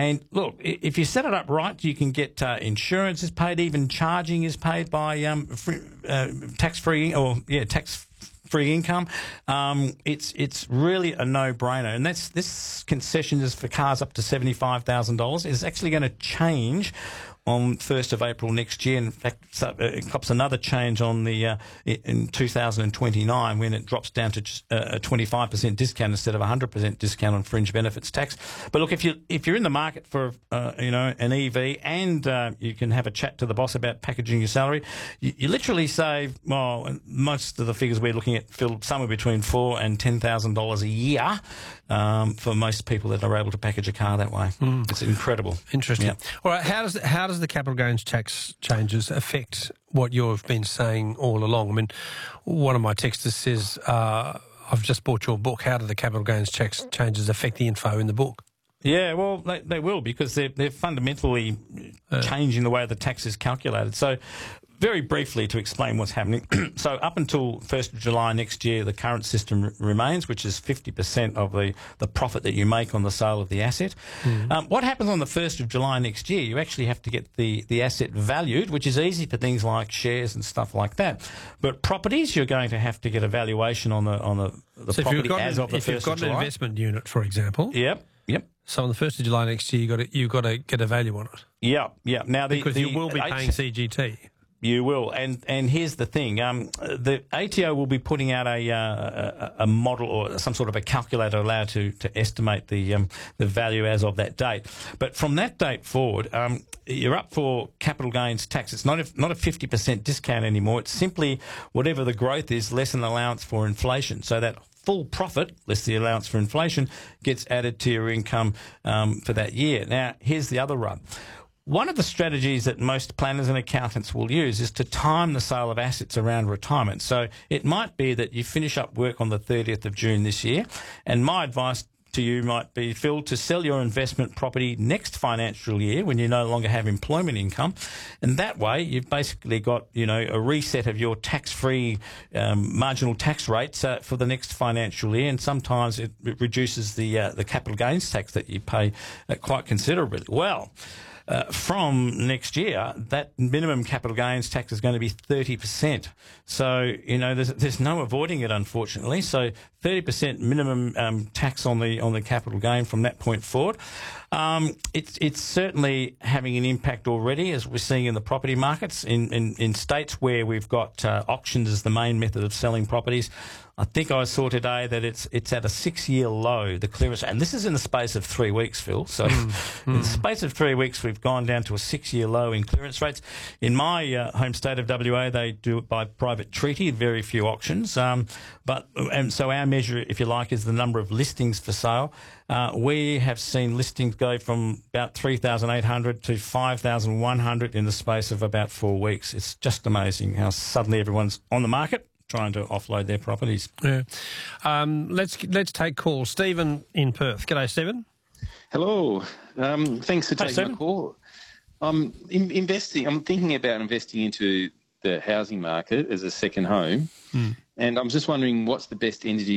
And look, if you set it up right, you can get insurance is paid, even charging is paid by tax-free income. It's really a no-brainer, and this concession is for cars up to $75,000. It's actually going to change on 1st of April next year. In fact, it cops another change on in 2029 when it drops down to a 25% discount instead of 100% discount on fringe benefits tax. But look, if you're in the market for an EV and you can have a chat to the boss about packaging your salary, you literally save, well, most of the figures we're looking at, Phil, somewhere between $4,000 and $10,000 a year for most people that are able to package a car that way. It's incredible. Interesting. Yeah. All right, how does the capital gains tax changes affect what you've been saying all along? I mean, one of my texters says, I've just bought your book. How do the capital gains tax changes affect the info in the book? Yeah, well, they will, because they're fundamentally changing the way the tax is calculated. So very briefly to explain what's happening. So up until 1st of July next year, the current system remains, which is 50% of the profit that you make on the sale of the asset. What happens on the 1st of July next year, you actually have to get the asset valued, which is easy for things like shares and stuff like that. But properties, you're going to have to get a valuation on the so property as of the 1st of July. If you've got an investment unit, for example. Yep. So on the 1st of July next year, you've got to get a value on it. Yeah. Now because you will be paying CGT. You will, and here's the thing: the ATO will be putting out a model or some sort of a calculator allowed to estimate the value as of that date. But from that date forward, you're up for capital gains tax. It's not a 50% discount anymore. It's simply whatever the growth is less an allowance for inflation. So that full profit, less the allowance for inflation, gets added to your income for that year. Now, here's the other rub. One of the strategies that most planners and accountants will use is to time the sale of assets around retirement. So it might be that you finish up work on the 30th of June this year, and my advice to you might be, Phil, to sell your investment property next financial year when you no longer have employment income. And that way you've basically got, a reset of your tax-free marginal tax rates for the next financial year. And sometimes it reduces the capital gains tax that you pay quite considerably. Well, from next year, that minimum capital gains tax is going to be 30%. So, there's no avoiding it, unfortunately. So 30% minimum tax on the capital gain from that point forward. It's certainly having an impact already, as we're seeing in the property markets. In states where we've got auctions as the main method of selling properties, I think I saw today that it's at a 6-year low, the clearance. And this is in the space of 3 weeks, Phil. So in the space of 3 weeks, we've gone down to a 6-year low in clearance rates. In my home state of WA, they do it by private treaty, very few auctions. And so our measure, if you like, is the number of listings for sale. We have seen listings go from about 3,800 to 5,100 in the space of about 4 weeks. It's just amazing how suddenly everyone's on the market trying to offload their properties. Yeah. Let's take calls. Stephen in Perth. G'day, Stephen. Hello. Thanks for taking my call. I'm thinking about investing into the housing market as a second home, and I'm just wondering what's the best entity